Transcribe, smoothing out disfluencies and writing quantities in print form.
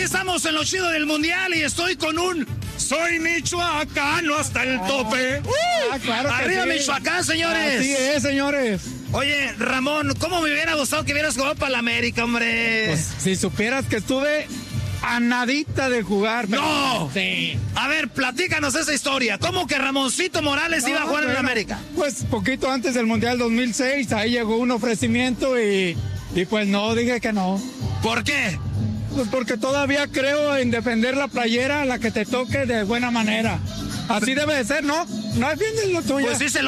estamos en lo chido del mundial y estoy con un... Soy michoacano hasta el tope. Claro que ¡Arriba sí. Michoacán, señores! Así es, señores. Oye, Ramón, ¿cómo me hubiera gustado que hubieras jugado para la América, hombre? Pues, si supieras que estuve a nadita de jugar. Pero... ¡No! Sí. A ver, platícanos esa historia. ¿Cómo que Ramoncito Morales iba a jugar en la América? Pues poquito antes del Mundial 2006, ahí llegó un ofrecimiento y pues no, dije que no. ¿Por qué? Pues porque todavía creo en defender la playera, la que te toque de buena manera. Así debe de ser, ¿no? No es bien de lo tuyo. Pues sí se